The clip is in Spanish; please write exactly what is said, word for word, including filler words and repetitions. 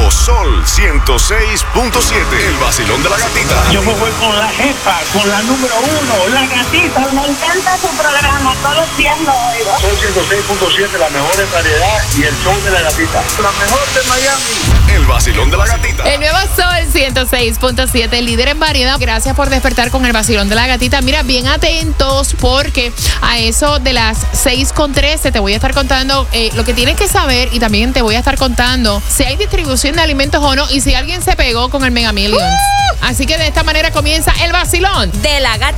Nuevo Sol ciento seis punto siete. El vacilón de la gatita. Yo me voy con la jefa, con la número uno, la gatita. Me encanta su programa, todos los días lo oigo. Sol ciento seis punto siete, la mejor en variedad y el show de la gatita. La mejor de Miami. El vacilón de la gatita. El Nuevo Sol ciento seis punto siete, líder en variedad. Gracias por despertar con el vacilón de la gatita. Mira, bien atentos porque a eso de las seis con trece te voy a estar contando eh, lo que tienes que saber y también te voy a estar contando si hay distribución de alimentos o no y si alguien se pegó con el Mega Millions. Uh. Así que de esta manera comienza el vacilón de la gatita.